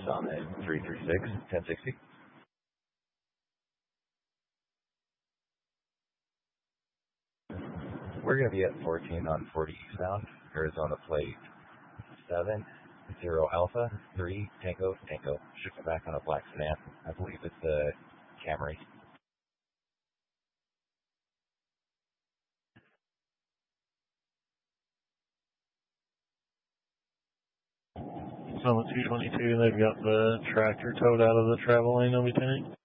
Summit 336, 1060. We're going to be at 14 on 40 eastbound, Arizona plate 7, 0 Alpha, 3 Tango, Tango. Should come back on a black sedan. I believe it's a Camry. Summit 222, they've got the tractor towed out of the travel lane, Lieutenant.